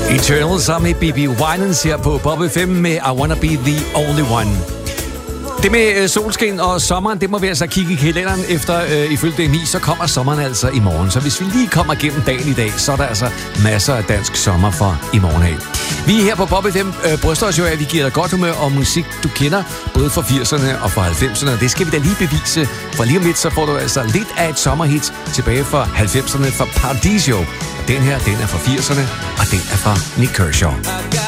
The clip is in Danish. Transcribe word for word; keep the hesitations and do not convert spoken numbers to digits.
Eternal sammen med B B Winans her på Pop F M med I Wanna Be The Only One. Det med øh, solskin og sommeren, det må vi altså kigge i kalenderen efter. Øh, ifølge D M I, så kommer sommeren altså i morgen. Så hvis vi lige kommer gennem dagen i dag, så er der altså masser af dansk sommer for i morgen af. Vi her på Pop F M øh, bryster os jo af, at vi giver dig godt humør og musik, du kender, både fra firserne og fra halvfemserne. Det skal vi da lige bevise, for lige om lidt, så får du altså lidt af et sommerhit tilbage fra halvfemserne fra Paradiso. Den her, den er fra firserne, og den er fra Nick Kershaw.